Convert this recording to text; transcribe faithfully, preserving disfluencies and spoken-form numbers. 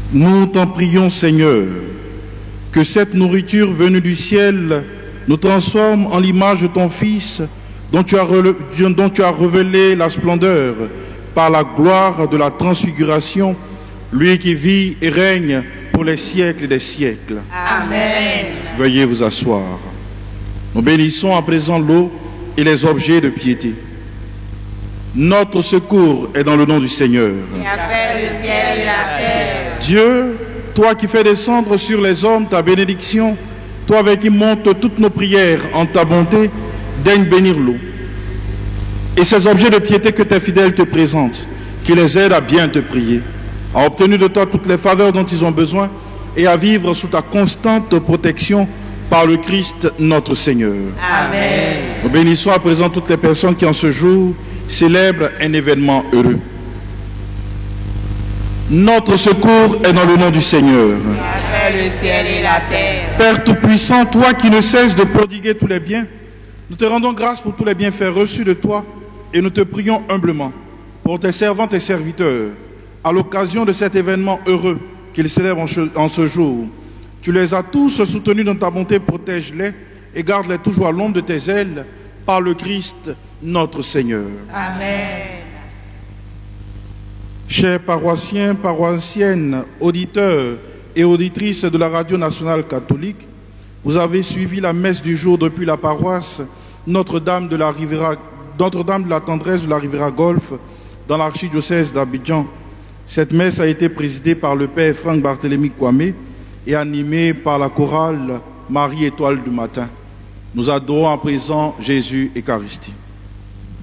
Nous t'en prions, Seigneur, que cette nourriture venue du ciel nous transforme en l'image de ton Fils, dont tu as, rele... dont tu as révélé la splendeur par la gloire de la transfiguration, lui qui vit et règne pour les siècles des siècles. Amen. Veuillez vous asseoir. Nous bénissons à présent l'eau et les objets de piété. Notre secours est dans le nom du Seigneur. Qui a fait le ciel et la terre. Dieu, toi qui fais descendre sur les hommes ta bénédiction, toi avec qui montent toutes nos prières en ta bonté, daigne bénir l'eau. Et ces objets de piété que tes fidèles te présentent, qui les aident à bien te prier, à obtenir de toi toutes les faveurs dont ils ont besoin et à vivre sous ta constante protection par le Christ notre Seigneur. Amen. Nous bénissons à présent toutes les personnes qui en ce jour célèbrent un événement heureux. Notre secours est dans le nom du Seigneur. Qui a fait le ciel et la terre. Père Tout-Puissant, toi qui ne cesses de prodiguer tous les biens, nous te rendons grâce pour tous les bienfaits reçus de toi et nous te prions humblement pour tes servantes et serviteurs à l'occasion de cet événement heureux qu'ils célèbrent en ce jour. Tu les as tous soutenus dans ta bonté, protège-les et garde-les toujours à l'ombre de tes ailes par le Christ notre Seigneur. Amen. Chers paroissiens, paroissiennes, auditeurs et auditrices de la Radio Nationale Catholique, vous avez suivi la messe du jour depuis la paroisse Notre-Dame de la Riviera, Notre-Dame de la Tendresse de la Riviera Golfe dans l'archidiocèse d'Abidjan. Cette messe a été présidée par le Père Franck Barthélemy Kwame et animée par la chorale Marie Étoile du Matin. Nous adorons à présent Jésus Eucharistie.